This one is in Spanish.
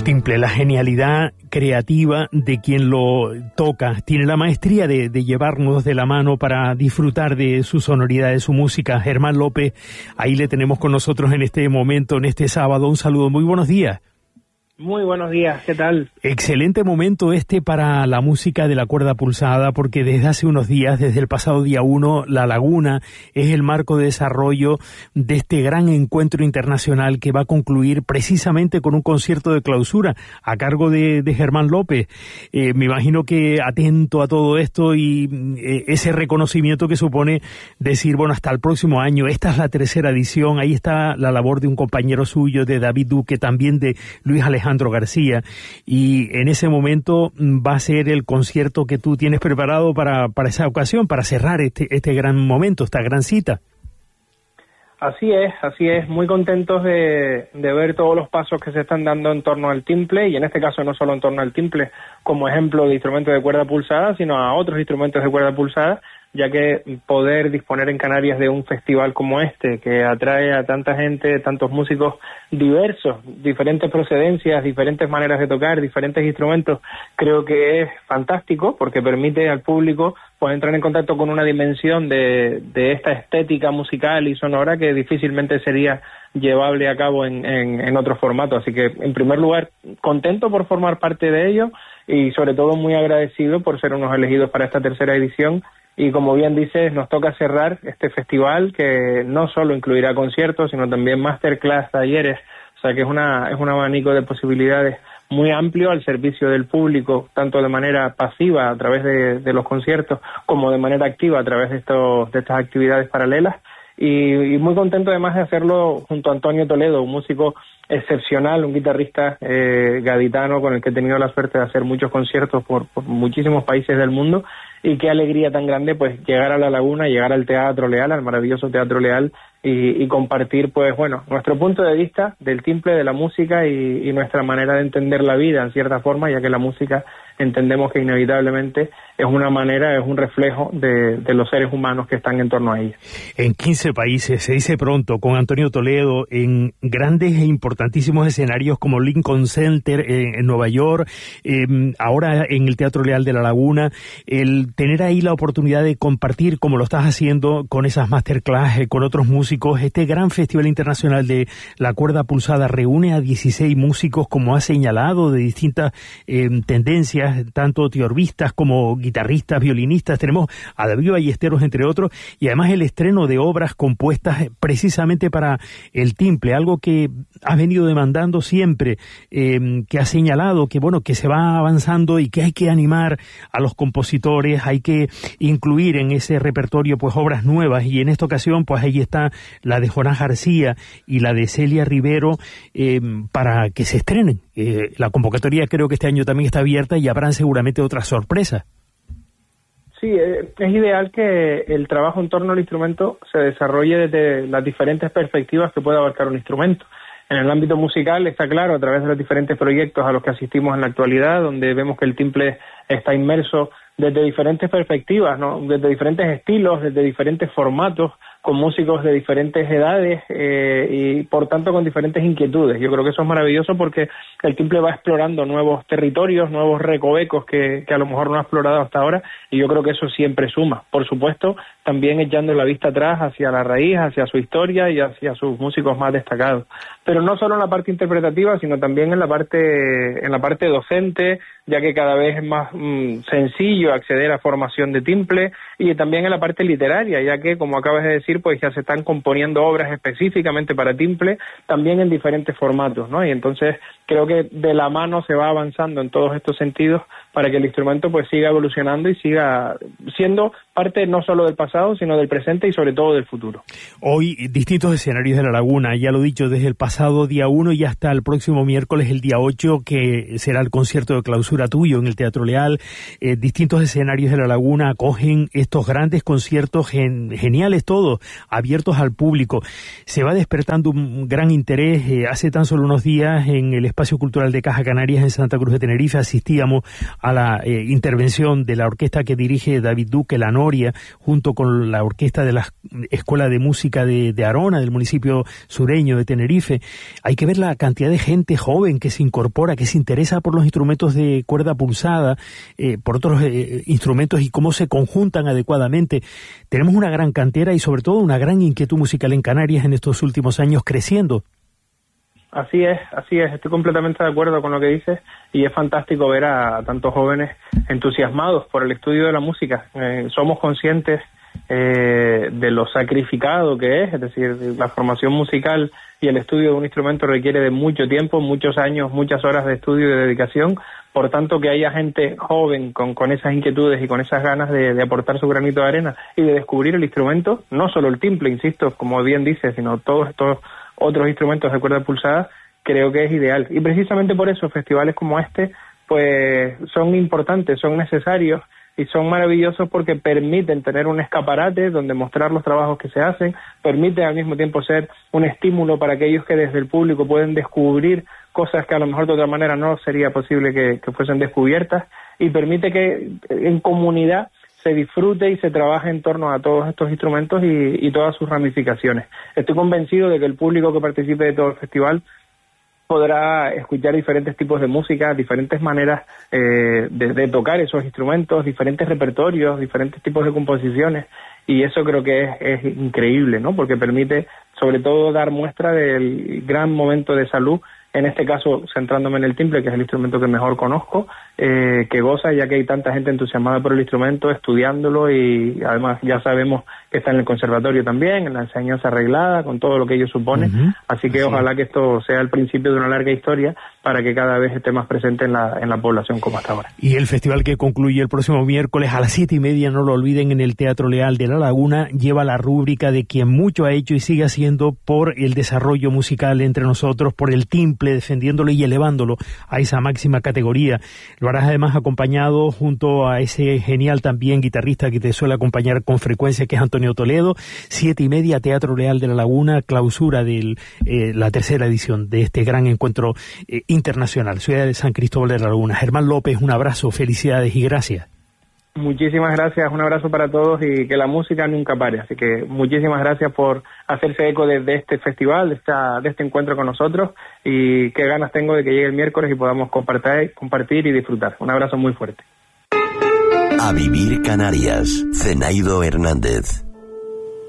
timple, la genialidad creativa de quien lo toca, tiene la maestría de llevarnos de la mano para disfrutar de su sonoridad, de su música. Germán López, ahí le tenemos con nosotros en este momento, en este sábado. Un saludo, muy buenos días. Muy buenos días, ¿qué tal? Excelente momento para la música de la cuerda pulsada, porque desde hace unos días, desde el pasado día 1, La Laguna es el marco de desarrollo de este gran encuentro internacional que va a concluir precisamente con un concierto de clausura a cargo de Germán López. Me imagino que atento a todo esto y ese reconocimiento que supone decir, bueno, hasta el próximo año, esta es la tercera edición, ahí está la labor de un compañero suyo, de David Duque, también de Luis Alejandro García, y en ese momento va a ser el concierto que tú tienes preparado para esa ocasión, para cerrar este gran momento, esta gran cita. Así es, muy contentos de ver todos los pasos que se están dando en torno al timple, y en este caso no solo en torno al timple como ejemplo de instrumento de cuerda pulsada, sino a otros instrumentos de cuerda pulsada, ya que poder disponer en Canarias de un festival como este, que atrae a tanta gente, tantos músicos diversos, diferentes procedencias, diferentes maneras de tocar, diferentes instrumentos, creo que es fantástico, porque permite al público pues entrar en contacto con una dimensión de esta estética musical y sonora que difícilmente sería llevable a cabo en otro formato. Así que, en primer lugar, contento por formar parte de ello y sobre todo muy agradecido por ser unos elegidos para esta tercera edición. Y como bien dices, nos toca cerrar este festival que no solo incluirá conciertos, sino también masterclass, talleres, o sea que es un abanico de posibilidades muy amplio al servicio del público, tanto de manera pasiva a través de los conciertos, como de manera activa a través de estas actividades paralelas. Y muy contento además de hacerlo junto a Antonio Toledo, un músico excepcional, un guitarrista gaditano con el que he tenido la suerte de hacer muchos conciertos por muchísimos países del mundo. Y qué alegría tan grande pues llegar a La Laguna, llegar al Teatro Leal, al maravilloso Teatro Leal, y compartir pues bueno nuestro punto de vista del timple, de la música y nuestra manera de entender la vida en cierta forma, ya que la música entendemos que inevitablemente es una manera, es un reflejo de los seres humanos que están en torno a ella. En 15 países, se dice pronto, con Antonio Toledo, en grandes e importantísimos escenarios como Lincoln Center en Nueva York, ahora en el Teatro Leal de La Laguna, el tener ahí la oportunidad de compartir, como lo estás haciendo, con esas masterclass, con otros músicos. Este gran Festival Internacional de la Cuerda Pulsada reúne a 16 músicos, como ha señalado, de distintas tendencias, tanto tiorbistas como guitarristas, violinistas. Tenemos a David Ballesteros, entre otros, y además el estreno de obras compuestas precisamente para el timple, algo que has venido demandando siempre, que has señalado que bueno, que se va avanzando y que hay que animar a los compositores, hay que incluir en ese repertorio pues obras nuevas, y en esta ocasión pues ahí está la de Jonás García y la de Celia Rivero, para que se estrenen. La convocatoria creo que este año también está abierta y habrán seguramente otras sorpresas. Sí, es ideal que el trabajo en torno al instrumento se desarrolle desde las diferentes perspectivas que puede abarcar un instrumento. En el ámbito musical está claro, a través de los diferentes proyectos a los que asistimos en la actualidad, donde vemos que el timple está inmerso desde diferentes perspectivas, ¿no? Desde diferentes estilos, desde diferentes formatos, con músicos de diferentes edades y por tanto con diferentes inquietudes. Yo creo que eso es maravilloso porque el timple va explorando nuevos territorios, nuevos recovecos que a lo mejor no ha explorado hasta ahora, y yo creo que eso siempre suma. Por supuesto, también echando la vista atrás hacia la raíz, hacia su historia y hacia sus músicos más destacados. Pero no solo en la parte interpretativa, sino también en la parte docente, ya que cada vez es más sencillo acceder a formación de timple, y también en la parte literaria, ya que, como acabas de decir, pues ya se están componiendo obras específicamente para timple, también en diferentes formatos, ¿no? Y entonces creo que de la mano se va avanzando en todos estos sentidos para que el instrumento pues siga evolucionando y siga siendo parte no solo del pasado, sino del presente y sobre todo del futuro. Hoy distintos escenarios de La Laguna, ya lo he dicho, desde el pasado día 1 y hasta el próximo miércoles, el día 8, que será el concierto de clausura tuyo en el Teatro Leal. Distintos escenarios de La Laguna acogen estos grandes conciertos geniales todos, abiertos al público. Se va despertando un gran interés. Hace tan solo unos días en el Espacio Cultural de Caja Canarias en Santa Cruz de Tenerife asistíamos a la intervención de la orquesta que dirige David Duque, la Noria, junto con la orquesta de la Escuela de Música de Arona, del municipio sureño de Tenerife. Hay que ver la cantidad de gente joven que se incorpora, que se interesa por los instrumentos de cuerda pulsada, por otros instrumentos y cómo se conjuntan adecuadamente. Tenemos una gran cantera y sobre todo una gran inquietud musical en Canarias en estos últimos años creciendo. Así es, estoy completamente de acuerdo con lo que dices y es fantástico ver a tantos jóvenes entusiasmados por el estudio de la música. Somos conscientes de lo sacrificado que es decir, la formación musical y el estudio de un instrumento requiere de mucho tiempo, muchos años, muchas horas de estudio y de dedicación. Por tanto, que haya gente joven con esas inquietudes y con esas ganas de aportar su granito de arena y de descubrir el instrumento, no solo el timple, insisto, como bien dice, sino todos estos otros instrumentos de cuerda pulsada, creo que es ideal. Y precisamente por eso festivales como este pues son importantes, son necesarios y son maravillosos porque permiten tener un escaparate donde mostrar los trabajos que se hacen, permiten al mismo tiempo ser un estímulo para aquellos que desde el público pueden descubrir cosas que a lo mejor de otra manera no sería posible que fuesen descubiertas, y permite que en comunidad se disfrute y se trabaje en torno a todos estos instrumentos y todas sus ramificaciones. Estoy convencido de que el público que participe de todo el festival podrá escuchar diferentes tipos de música, diferentes maneras de tocar esos instrumentos, diferentes repertorios, diferentes tipos de composiciones, y eso creo que es increíble, ¿no? Porque permite sobre todo dar muestra del gran momento de salud, en este caso centrándome en el timple, que es el instrumento que mejor conozco, que goza, ya que hay tanta gente entusiasmada por el instrumento, estudiándolo, y además ya sabemos que está en el conservatorio también, en la enseñanza arreglada, con todo lo que ello supone. Así que ojalá que esto sea el principio de una larga historia para que cada vez esté más presente en la población como hasta ahora. Y el festival, que concluye el próximo miércoles a las 7:30, no lo olviden, en el Teatro Leal de La Laguna, lleva la rúbrica de quien mucho ha hecho y sigue haciendo por el desarrollo musical entre nosotros, por el timple, defendiéndolo y elevándolo a esa máxima categoría. Lo harás además acompañado junto a ese genial también guitarrista que te suele acompañar con frecuencia, que es Antonio Toledo. 7:30, Teatro Leal de La Laguna, clausura de la tercera edición de este gran encuentro internacional. Ciudad de San Cristóbal de La Laguna. Germán López, un abrazo, felicidades y gracias. Muchísimas gracias, un abrazo para todos y que la música nunca pare. Así que muchísimas gracias por hacerse eco de este festival, de este encuentro con nosotros, y qué ganas tengo de que llegue el miércoles y podamos compartir y disfrutar. Un abrazo muy fuerte. A vivir Canarias, Zenaido Hernández.